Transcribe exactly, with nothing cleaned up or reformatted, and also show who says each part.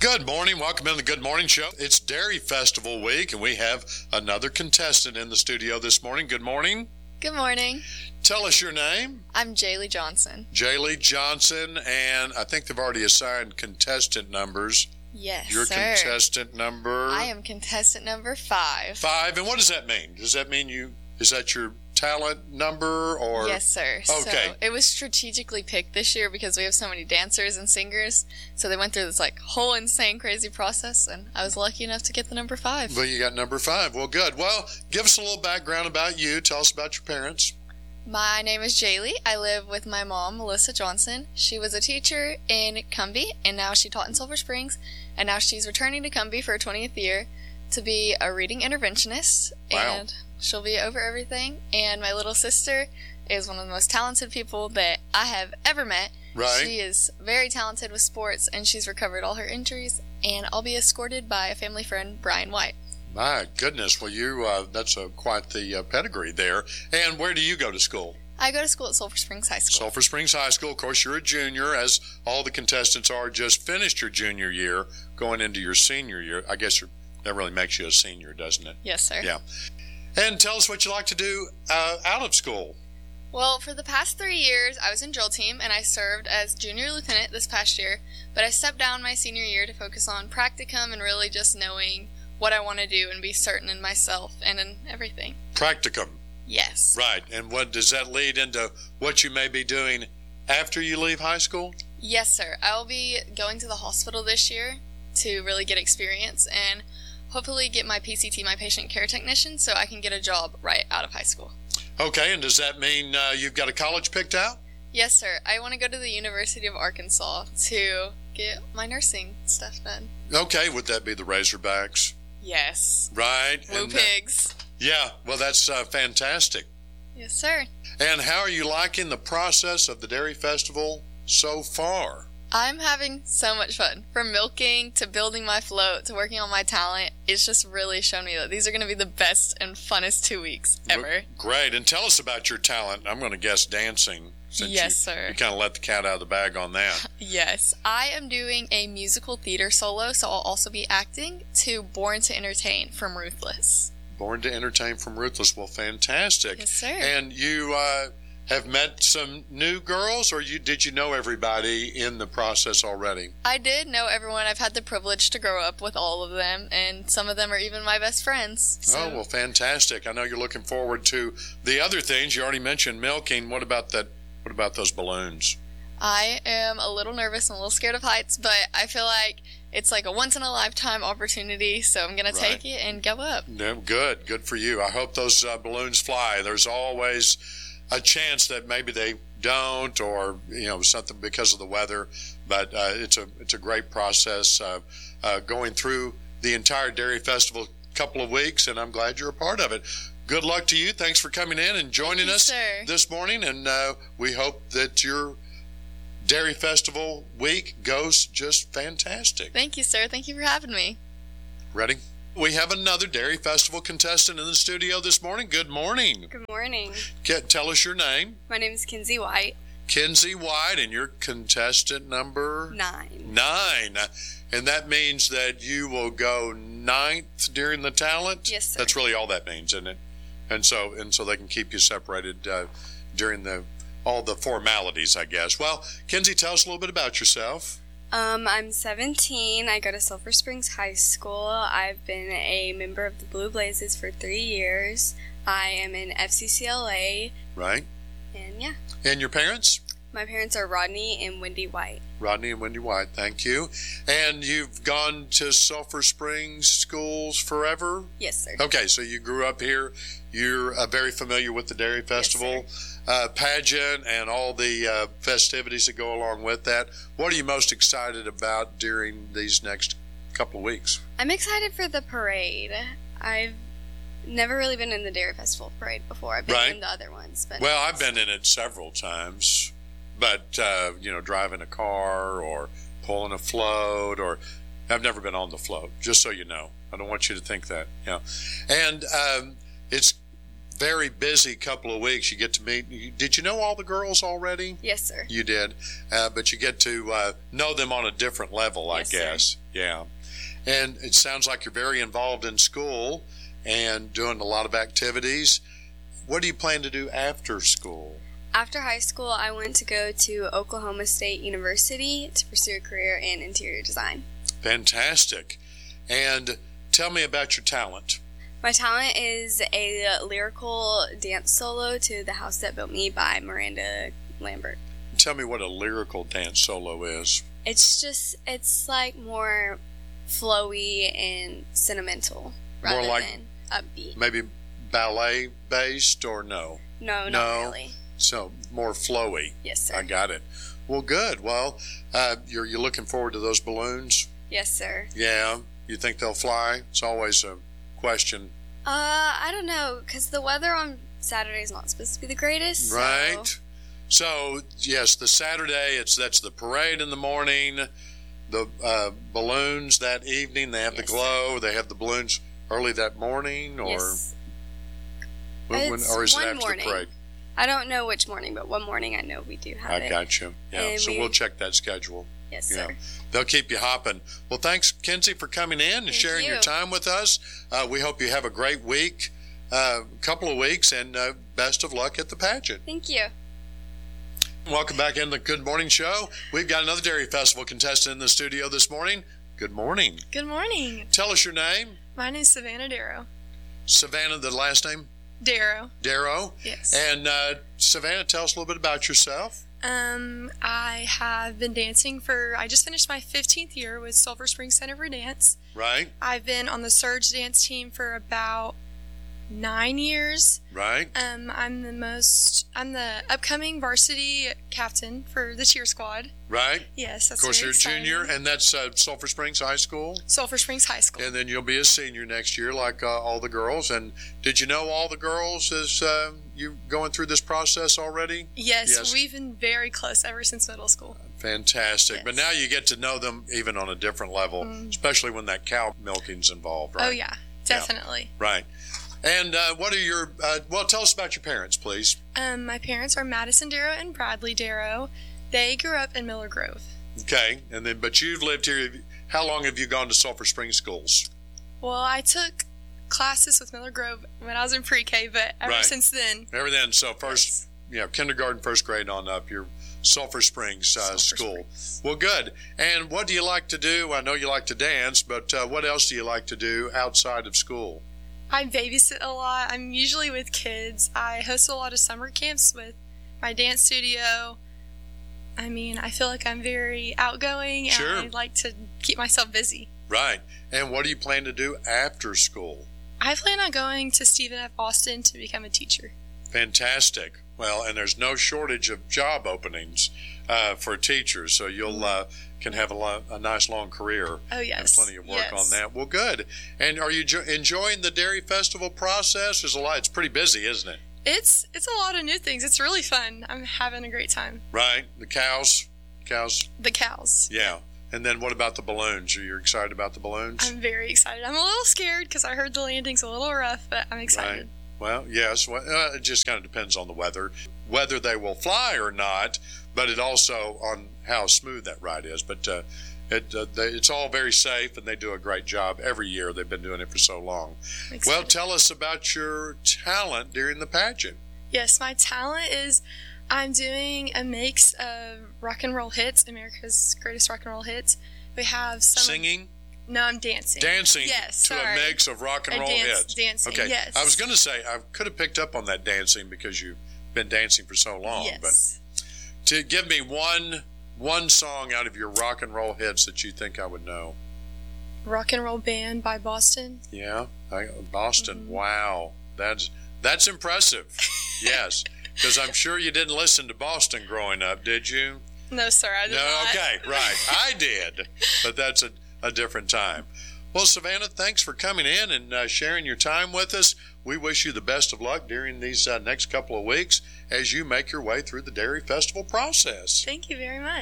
Speaker 1: Good morning. Welcome in the Good Morning Show. It's Dairy Festival week, and we have another contestant in the studio this morning. Good morning.
Speaker 2: Good morning.
Speaker 1: Tell us your name.
Speaker 2: I'm Jaylee Johnson.
Speaker 1: Jaylee Johnson, and I think they've already assigned contestant numbers.
Speaker 2: Yes,
Speaker 1: You're
Speaker 2: sir.
Speaker 1: contestant number...
Speaker 2: I am contestant number five.
Speaker 1: Five, and what does that mean? Does that mean you... Is that your talent number, or...
Speaker 2: Yes, sir.
Speaker 1: Okay.
Speaker 2: So it was strategically picked this year because we have so many dancers and singers. So they went through this like whole insane, crazy process, and I was lucky enough to get the number five.
Speaker 1: Well, you got number five. Well, good. Well, give us a little background about you. Tell us about your parents.
Speaker 2: My name is Jaylee. I live with my mom, Melissa Johnson. She was a teacher in Cumbie, and now she taught in Sulphur Springs. And now she's returning to Cumbie for her twentieth year to be a reading interventionist.
Speaker 1: Wow.
Speaker 2: And she'll be over everything. And my little sister is one of the most talented people that I have ever met.
Speaker 1: Right.
Speaker 2: She is very talented with sports, and she's recovered all her injuries. And I'll be escorted by a family friend, Brian White.
Speaker 1: My goodness. Well, you uh, that's uh, quite the uh, pedigree there. And where do you go to school?
Speaker 2: I go to school at Sulphur Springs High School.
Speaker 1: Sulphur Springs High School. Of course, you're a junior, as all the contestants are. Just finished your junior year, going into your senior year. I guess you're, that really makes you a senior, doesn't it?
Speaker 2: Yes, sir.
Speaker 1: Yeah. And tell us what you like to do uh, out of school.
Speaker 2: Well, for the past three years, I was in drill team, and I served as junior lieutenant this past year. But I stepped down my senior year to focus on practicum and really just knowing what I want to do and be certain in myself and in everything.
Speaker 1: Practicum.
Speaker 2: Yes.
Speaker 1: Right. And what does that lead into what you may be doing after you leave high school?
Speaker 2: Yes, sir. I will be going to the hospital this year to really get experience and hopefully get my P C T, my patient care technician, so I can get a job right out of high school.
Speaker 1: Okay. And does that mean uh, you've got a college picked out?
Speaker 2: Yes, sir. I want to go to the University of Arkansas to get my nursing stuff done.
Speaker 1: Okay. Would that be the Razorbacks?
Speaker 2: Yes.
Speaker 1: Right.
Speaker 2: Woo
Speaker 1: And,
Speaker 2: pigs.
Speaker 1: Uh, yeah. Well, that's uh, fantastic.
Speaker 2: Yes, sir.
Speaker 1: And how are you liking the process of the Dairy Festival so far?
Speaker 2: I'm having so much fun. From milking to building my float to working on my talent, it's just really shown me that these are going to be the best and funnest two weeks ever.
Speaker 1: Great. And tell us about your talent. I'm going to guess dancing. Since
Speaker 2: Yes,
Speaker 1: you,
Speaker 2: sir.
Speaker 1: You kind of let the cat out of the bag on that.
Speaker 2: Yes. I am doing a musical theater solo, so I'll also be acting to Born to Entertain from Ruthless.
Speaker 1: Born to Entertain from Ruthless. Well, fantastic.
Speaker 2: Yes, sir.
Speaker 1: And you uh, have met some new girls, or you did you know everybody in the process already?
Speaker 2: I did know everyone. I've had the privilege to grow up with all of them, and some of them are even my best friends. So.
Speaker 1: Oh, well, fantastic. I know you're looking forward to the other things. You already mentioned milking. What about that? What about those balloons?
Speaker 2: I am a little nervous and a little scared of heights, but I feel like it's like a once-in-a-lifetime opportunity, so I'm going to take it and go up.
Speaker 1: No, good. Good for you. I hope those uh, balloons fly. There's always a chance that maybe they don't, or, you know, something because of the weather, but uh, it's a it's a great process uh, uh, going through the entire Dairy Festival couple of weeks, and I'm glad you're a part of it. Good luck to you. Thanks for coming in and joining
Speaker 2: you,
Speaker 1: us
Speaker 2: sir.
Speaker 1: this morning, and uh, we hope that your Dairy Festival week goes just fantastic.
Speaker 2: Thank you, sir. Thank you for having me.
Speaker 1: Ready? We have another Dairy Festival contestant in the studio this morning. Good morning.
Speaker 3: Good morning.
Speaker 1: Get, tell us your name.
Speaker 3: My name is Kinsey White.
Speaker 1: Kinsey White, and you're contestant number
Speaker 3: Nine.
Speaker 1: nine. And that means that you will go ninth during the talent?
Speaker 3: Yes, sir.
Speaker 1: That's really all that means, isn't it? And so and so they can keep you separated uh, during the all the formalities, I guess. Well, Kinsey, tell us a little bit about yourself.
Speaker 3: Um, I'm seventeen. I go to Sulphur Springs High School. I've been a member of the Blue Blazes for three years. I am in F C C L A.
Speaker 1: Right.
Speaker 3: And yeah.
Speaker 1: And your parents?
Speaker 3: My parents are Rodney and Wendy White.
Speaker 1: Rodney and Wendy White, thank you. And you've gone to Sulphur Springs schools forever?
Speaker 3: Yes, sir.
Speaker 1: Okay, so you grew up here. You're uh, very familiar with the Dairy Festival
Speaker 3: Yes,
Speaker 1: uh, pageant and all the uh, festivities that go along with that. What are you most excited about during these next couple of weeks?
Speaker 3: I'm excited for the parade. I've never really been in the Dairy Festival parade before. I've been
Speaker 1: Right.
Speaker 3: in the other ones. But
Speaker 1: Well, I've been in it several times, but, uh, you know, driving a car or pulling a float, or I've never been on the float, just so you know. I don't want you to think that. Yeah. And um, it's very busy couple of weeks. You get to meet. Did you know all the girls already?
Speaker 3: Yes, sir.
Speaker 1: You did, uh, but you get to uh, know them on a different level, I
Speaker 3: Yes,
Speaker 1: guess.
Speaker 3: sir.
Speaker 1: Yeah, and it sounds like you're very involved in school and doing a lot of activities. What do you plan to do after school?
Speaker 3: After high school, I went to go to Oklahoma State University to pursue a career in interior design.
Speaker 1: Fantastic. And tell me about your talent.
Speaker 3: My talent is a lyrical dance solo to The House That Built Me by Miranda Lambert.
Speaker 1: Tell me what a lyrical dance solo is.
Speaker 3: It's just, it's like more flowy and sentimental rather
Speaker 1: More like
Speaker 3: than upbeat.
Speaker 1: Maybe ballet based or no?
Speaker 3: No, not
Speaker 1: No.
Speaker 3: really.
Speaker 1: So more flowy.
Speaker 3: Yes, sir.
Speaker 1: I got it. Well, good. Well, uh, you're you looking forward to those balloons?
Speaker 3: Yes, sir.
Speaker 1: Yeah. You think they'll fly? It's always a question.
Speaker 3: Uh, I don't know, because the weather on Saturday is not supposed to be the greatest. so-
Speaker 1: Right. So, yes, the Saturday, it's that's the parade in the morning, the uh, balloons that evening, they have the
Speaker 3: Yes,
Speaker 1: glow, they have the balloons early that morning, or
Speaker 3: Yes.
Speaker 1: when, when-
Speaker 3: It's
Speaker 1: or is it
Speaker 3: one
Speaker 1: after
Speaker 3: morning.
Speaker 1: the parade?
Speaker 3: I don't know which morning, but one morning I know we do have
Speaker 1: I
Speaker 3: it.
Speaker 1: got you. Yeah,
Speaker 3: And
Speaker 1: so
Speaker 3: we-
Speaker 1: we'll check that schedule.
Speaker 3: Yes,
Speaker 1: Yeah.
Speaker 3: sir.
Speaker 1: They'll keep you hopping. Well, thanks, Kenzie, for coming in and
Speaker 3: Thank
Speaker 1: sharing your
Speaker 3: you.
Speaker 1: time with us. Uh, we hope you have a great week, uh, couple of weeks, and uh, best of luck at the pageant.
Speaker 3: Thank you.
Speaker 1: Welcome back in the Good Morning Show. We've got another Dairy Festival contestant in the studio this morning. Good morning.
Speaker 4: Good morning.
Speaker 1: Tell us your name.
Speaker 4: My name is Savannah Darrow.
Speaker 1: Savannah, the last name?
Speaker 4: Darrow.
Speaker 1: Darrow.
Speaker 4: Yes.
Speaker 1: And uh, Savannah, tell us a little bit about yourself.
Speaker 4: Um, I have been dancing for, I just finished my fifteenth year with Sulphur Springs Center for Dance.
Speaker 1: Right,
Speaker 4: I've been on the Surge dance team for about nine years.
Speaker 1: right.
Speaker 4: Um, I'm the most, I'm the upcoming varsity captain for the cheer squad.
Speaker 1: Right.
Speaker 4: Yes, that's
Speaker 1: Of course,
Speaker 4: very
Speaker 1: you're a
Speaker 4: exciting.
Speaker 1: junior, and that's uh, Sulphur Springs High School.
Speaker 4: Sulphur Springs High School.
Speaker 1: And then you'll be a senior next year, like uh, all the girls. And did you know all the girls as uh, you going through this process already?
Speaker 4: yes,
Speaker 1: yes.
Speaker 4: we've been very close ever since middle school.
Speaker 1: Fantastic. But
Speaker 4: Yes.
Speaker 1: now you get to know them even on a different level, especially when that cow milking's involved, right?
Speaker 4: Oh yeah, definitely.
Speaker 1: Right. And uh, what are your, uh, well, tell us about your parents, please.
Speaker 4: Um, my parents are Madison Darrow and Bradley Darrow. They grew up in Miller Grove.
Speaker 1: Okay. And then, but you've lived here, how long have you gone to Sulphur Springs schools?
Speaker 4: Well, I took classes with Miller Grove when I was in pre-K, but ever
Speaker 1: Right.
Speaker 4: since then,
Speaker 1: Ever then, so first, you know, kindergarten, first grade on up, you're Sulphur Springs uh,
Speaker 4: Sulphur
Speaker 1: school.
Speaker 4: Springs.
Speaker 1: Well, good. And what do you like to do? I know you like to dance, but uh, what else do you like to do outside of school?
Speaker 4: I babysit a lot. I'm usually with kids. I host a lot of summer camps with my dance studio. I mean, I feel like I'm very outgoing, and
Speaker 1: Sure.
Speaker 4: I like to keep myself busy.
Speaker 1: Right. And what do you plan to do after school?
Speaker 4: I plan on going to Stephen F. Austin to become a teacher.
Speaker 1: Fantastic. Well, and there's no shortage of job openings uh, for teachers, so you'll uh, can have a, lo- a nice long career.
Speaker 4: Oh, yes.
Speaker 1: And plenty of work
Speaker 4: Yes.
Speaker 1: on that. Well, good. And are you jo- enjoying the Dairy Festival process? There's a lot. It's pretty busy, isn't it?
Speaker 4: It's it's a lot of new things. It's really fun. I'm having a great time.
Speaker 1: Right. The cows. Cows.
Speaker 4: The cows.
Speaker 1: Yeah. And then what about the balloons? Are you excited about the balloons?
Speaker 4: I'm very excited. I'm a little scared because I heard the landing's a little rough, but I'm excited.
Speaker 1: Right. Well, yes. Well, uh, it just kind of depends on the weather, whether they will fly or not, but it also on how smooth that ride is. But uh, it uh, they, it's all very safe, and they do a great job every year. They've been doing it for so long.
Speaker 4: I'm
Speaker 1: Well,
Speaker 4: excited.
Speaker 1: tell us about your talent during the pageant.
Speaker 4: Yes, my talent is I'm doing a mix of rock and roll hits, America's greatest rock and roll hits. We have some
Speaker 1: Singing,
Speaker 4: No, I'm dancing.
Speaker 1: dancing
Speaker 4: Yes,
Speaker 1: to
Speaker 4: sorry.
Speaker 1: a mix of rock and
Speaker 4: A
Speaker 1: roll
Speaker 4: dance-
Speaker 1: hits.
Speaker 4: dancing,
Speaker 1: Okay.
Speaker 4: yes.
Speaker 1: I was going to say I could have picked up on that dancing because you've been dancing for so long.
Speaker 4: Yes.
Speaker 1: But to give me one one song out of your rock and roll hits that you think I would know.
Speaker 4: Rock and Roll Band by Boston.
Speaker 1: Yeah, I, Boston.
Speaker 4: Mm-hmm.
Speaker 1: Wow, that's that's impressive. Yes, because I'm sure you didn't listen to Boston growing up, did you?
Speaker 4: No, sir, I did
Speaker 1: No.
Speaker 4: not.
Speaker 1: Okay, right. I did, but that's a, a different time. Well, Savannah, thanks for coming in and uh, sharing your time with us. We wish you the best of luck during these uh, next couple of weeks as you make your way through the Dairy Festival process.
Speaker 4: Thank you very much.